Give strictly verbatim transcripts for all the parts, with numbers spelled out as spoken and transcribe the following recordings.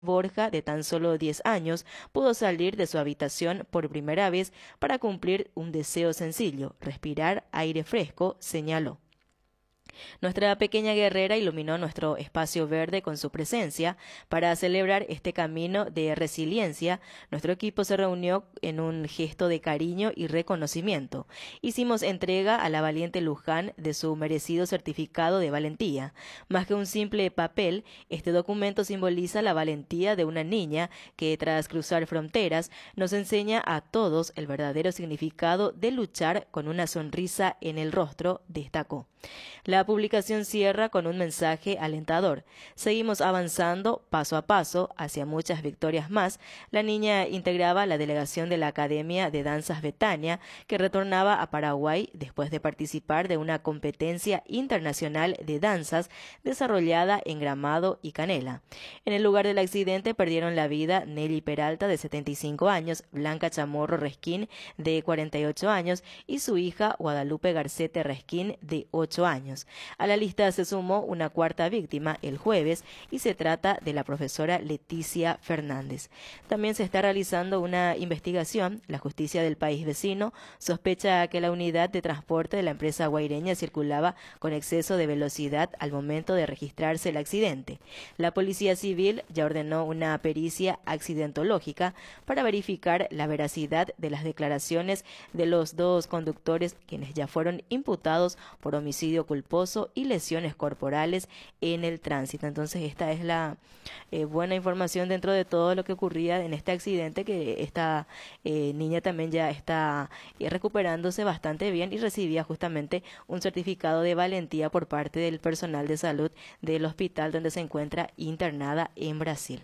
Borja, de tan solo diez años, pudo salir de su habitación por primera vez para cumplir un deseo sencillo: respirar aire fresco, señaló. Nuestra pequeña guerrera iluminó nuestro espacio verde con su presencia. Para celebrar este camino de resiliencia, nuestro equipo se reunió en un gesto de cariño y reconocimiento. Hicimos entrega a la valiente Luján de su merecido certificado de valentía. Más que un simple papel, este documento simboliza la valentía de una niña que, tras cruzar fronteras, nos enseña a todos el verdadero significado de luchar con una sonrisa en el rostro, destacó. La publicación cierra con un mensaje alentador. Seguimos avanzando paso a paso hacia muchas victorias más. La niña integraba la delegación de la Academia de Danzas Betania, que retornaba a Paraguay después de participar de una competencia internacional de danzas desarrollada en Gramado y Canela. En el lugar del accidente perdieron la vida Nelly Peralta, de setenta y cinco años, Blanca Chamorro Resquín, de cuarenta y ocho años, y su hija Guadalupe Garcete Resquín, de ocho años. A la lista se sumó una cuarta víctima el jueves y se trata de la profesora Leticia Fernández. También se está realizando una investigación. La justicia del país vecino sospecha que la unidad de transporte de la empresa guaireña circulaba con exceso de velocidad al momento de registrarse el accidente. La Policía Civil ya ordenó una pericia accidentológica para verificar la veracidad de las declaraciones de los dos conductores, quienes ya fueron imputados por homicidio culposo y lesiones corporales en el tránsito. Entonces esta es la eh, buena información dentro de todo lo que ocurría en este accidente, que esta eh, niña también ya está eh, recuperándose bastante bien y recibía justamente un certificado de valentía por parte del personal de salud del hospital donde se encuentra internada en Brasil.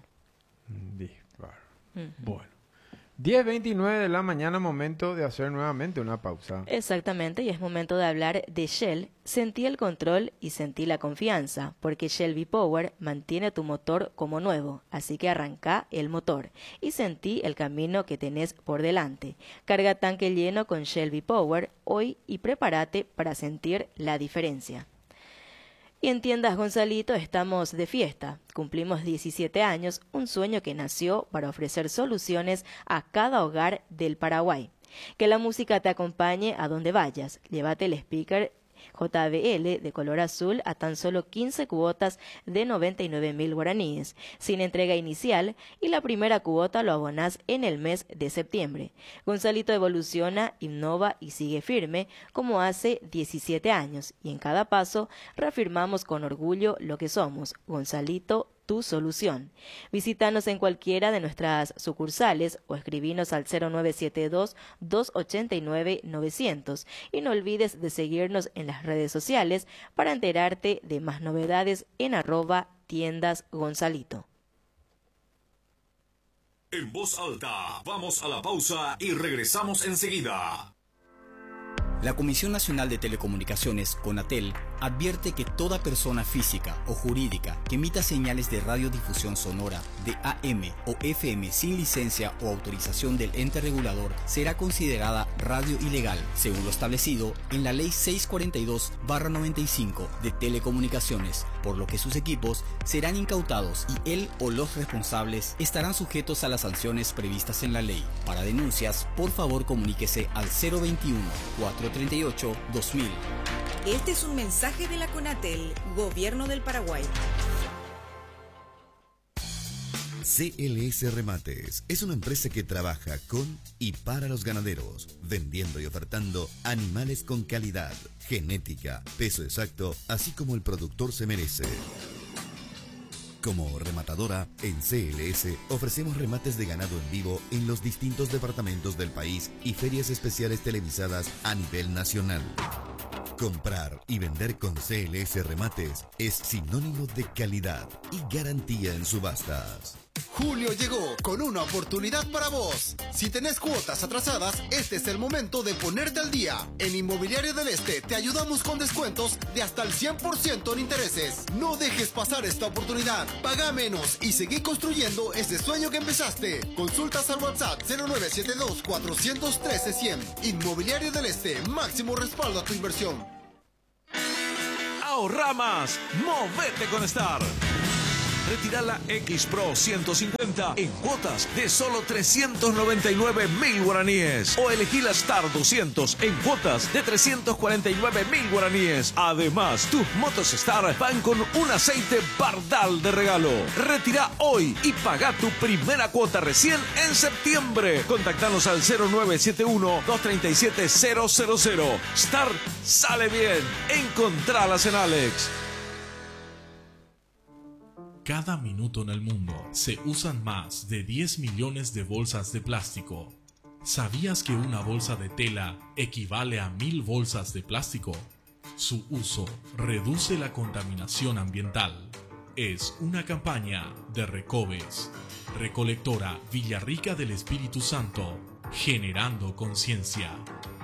Uh-huh. Bueno. diez veintinueve de la mañana, momento de hacer nuevamente una pausa. Exactamente, y es momento de hablar de Shell. Sentí el control y sentí la confianza, porque Shell V-Power mantiene tu motor como nuevo, así que arranca el motor y sentí el camino que tenés por delante. Carga tanque lleno con Shell V-Power hoy y prepárate para sentir la diferencia. Y en Tiendas Gonzalito estamos de fiesta. Cumplimos diecisiete años, un sueño que nació para ofrecer soluciones a cada hogar del Paraguay. Que la música te acompañe a donde vayas. Llévate el speaker J B L de color azul a tan solo quince cuotas de noventa y nueve mil guaraníes, sin entrega inicial, y la primera cuota lo abonás en el mes de septiembre. Gonzalito evoluciona, innova y sigue firme como hace diecisiete años, y en cada paso reafirmamos con orgullo lo que somos: Gonzalito, tu solución. Visítanos en cualquiera de nuestras sucursales o escribinos al cero nueve siete dos, dos ocho nueve, nueve cero cero, y no olvides de seguirnos en las redes sociales para enterarte de más novedades en arroba tiendas Gonzalito. En voz alta, vamos a la pausa y regresamos enseguida. La Comisión Nacional de Telecomunicaciones, CONATEL, advierte que toda persona física o jurídica que emita señales de radiodifusión sonora de A M o F M sin licencia o autorización del ente regulador será considerada radio ilegal, según lo establecido en la Ley seiscientos cuarenta y dos barra noventa y cinco de Telecomunicaciones, por lo que sus equipos serán incautados y él o los responsables estarán sujetos a las sanciones previstas en la ley. Para denuncias, por favor comuníquese al cero veintiuno, cuatrocientos treinta y ocho, dos mil. Este es un mensaje de la CONATEL, Gobierno del Paraguay. C L S Remates es una empresa que trabaja con y para los ganaderos, vendiendo y ofertando animales con calidad, genética, peso exacto, así como el productor se merece. Como rematadora, en C L S ofrecemos remates de ganado en vivo en los distintos departamentos del país y ferias especiales televisadas a nivel nacional. Comprar y vender con C L S Remates es sinónimo de calidad y garantía en subastas. Julio llegó con una oportunidad para vos. Si tenés cuotas atrasadas, este es el momento de ponerte al día. En Inmobiliaria del Este te ayudamos con descuentos de hasta el cien por ciento en intereses. No dejes pasar esta oportunidad. Paga menos y seguí construyendo ese sueño que empezaste. Consultas al WhatsApp cero nueve siete dos, cuatro uno tres, cien. Inmobiliaria del Este, máximo respaldo a tu inversión. Ahorra más, movete con Star. Retira la X Pro ciento cincuenta en cuotas de solo trescientos noventa y nueve mil guaraníes. O elegí la Star doscientos en cuotas de trescientos cuarenta y nueve mil guaraníes. Además, tus motos Star van con un aceite Bardal de regalo. Retira hoy y paga tu primera cuota recién en septiembre. Contactanos al cero nueve siete uno, dos tres siete, cero cero cero. Star sale bien. Encontralas en Alex. Cada minuto en el mundo se usan más de diez millones de bolsas de plástico. ¿Sabías que una bolsa de tela equivale a mil bolsas de plástico? Su uso reduce la contaminación ambiental. Es una campaña de Recoves, Recolectora Villarrica del Espíritu Santo, generando conciencia.